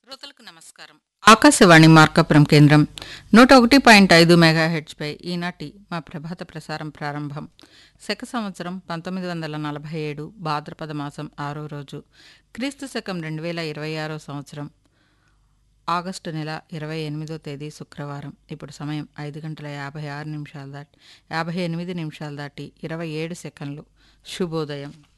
శ్రోతలకు నమస్కారం. ఆకాశవాణి మార్కాపురం కేంద్రం 101.5 మెగాహెర్ట్జ్పై ఈనాటి మా ప్రభాత ప్రసారం ప్రారంభం. శక సంవత్సరం 1947 భాద్రపద మాసం 6వ రోజు, క్రీస్తు శకం 2026 సంవత్సరం ఆగస్టు నెల 28వ తేదీ శుక్రవారం. ఇప్పుడు సమయం 5:56 నిమిషాలు దాటి 57 నిమిషాలు దాటి 27 సెకండ్లు. శుభోదయం.